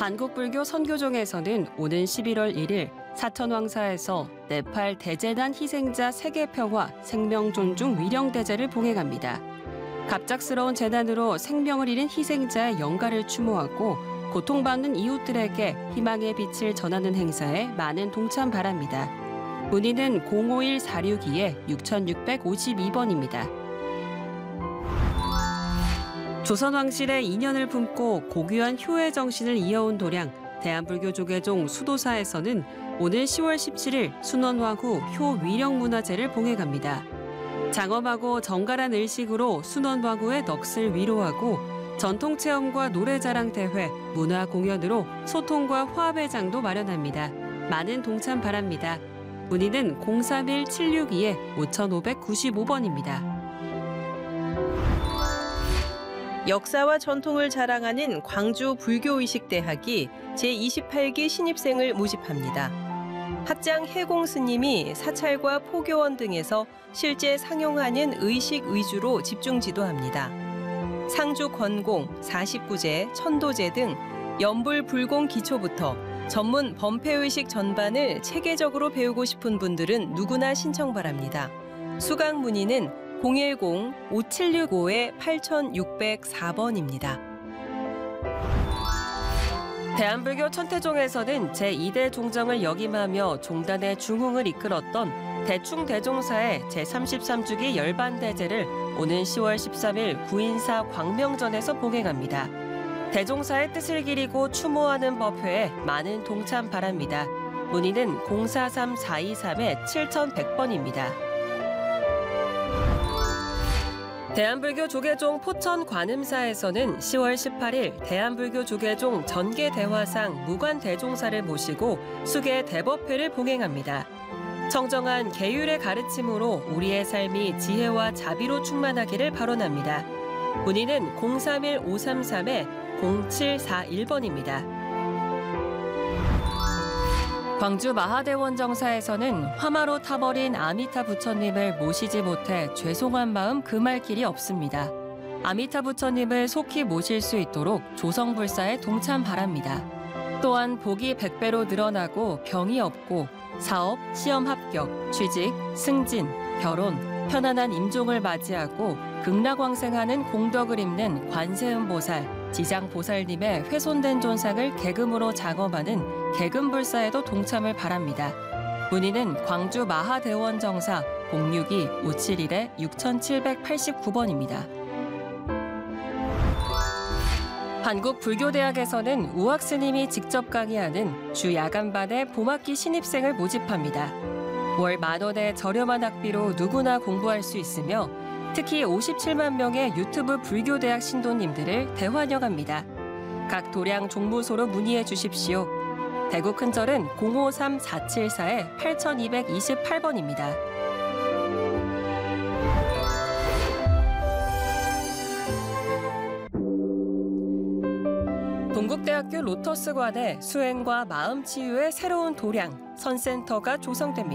한국불교 선교종에서는 오는 11월 1일 사천왕사에서 네팔 대재난 희생자 세계평화 생명존중 위령대제를 봉행합니다. 갑작스러운 재난으로 생명을 잃은 희생자의 영가를 추모하고 고통받는 이웃들에게 희망의 빛을 전하는 행사에 많은 동참 바랍니다. 문의는 051-462-6652번입니다. 조선왕실의 인연을 품고 고귀한 효의 정신을 이어온 도량 대한불교조계종 수도사에서는 오늘 10월 17일 순원화후 효위령문화제를 봉행합니다. 장엄하고 정갈한 의식으로 순원화후의 넋을 위로하고 전통체험과 노래자랑 대회, 문화공연으로 소통과 화합의 장도 마련합니다. 많은 동참 바랍니다. 문의는 031-762-5595번입니다. 역사와 전통을 자랑하는 광주 불교의식대학이 제28기 신입생을 모집합니다. 학장 해공 스님이 사찰과 포교원 등에서 실제 상용하는 의식 위주로 집중 지도합니다. 상주 권공, 49제, 천도제 등 연불 불공 기초부터 전문 범패의식 전반을 체계적으로 배우고 싶은 분들은 누구나 신청 바랍니다. 수강 문의는 010-5765-8604번입니다. 대한불교 천태종에서는 제2대 종정을 역임하며 종단의 중흥을 이끌었던 대충대종사의 제33주기 열반대제를 오는 10월 13일 구인사 광명전에서 봉행합니다. 대종사의 뜻을 기리고 추모하는 법회에 많은 동참 바랍니다. 문의는 043-423-7100번입니다. 대한불교 조계종 포천 관음사에서는 10월 18일 대한불교 조계종 전계대화상 무관대종사를 모시고 수계 대법회를 봉행합니다. 청정한 계율의 가르침으로 우리의 삶이 지혜와 자비로 충만하기를 발언합니다. 문의는 031-533-0741번입니다. 광주 마하대원정사에서는 화마로 타버린 아미타 부처님을 모시지 못해 죄송한 마음 금할 길이 없습니다. 아미타 부처님을 속히 모실 수 있도록 조성불사에 동참 바랍니다. 또한 복이 100배로 늘어나고 병이 없고 사업, 시험 합격, 취직, 승진, 결혼, 편안한 임종을 맞이하고 극락왕생하는 공덕을 입는 관세음보살, 지장보살님의 훼손된 존상을 계금으로 장엄하는 계금불사에도 동참을 바랍니다. 문의는 광주 마하대원정사 062-571-6789번입니다. 한국불교대학에서는 우학스님이 직접 강의하는 주 야간반의 봄학기 신입생을 모집합니다. 월 10,000원의 저렴한 학비로 누구나 공부할 수 있으며 특히 57만 명의 유튜브 불교대학 신도님들을 대환영합니다. 각 도량 종무소로 문의해 주십시오. 대구 큰절은 053-474-8228번입니다. 동국대학교 로터스관에 수행과 마음치유의 새로운 도량, 선센터가 조성됩니다.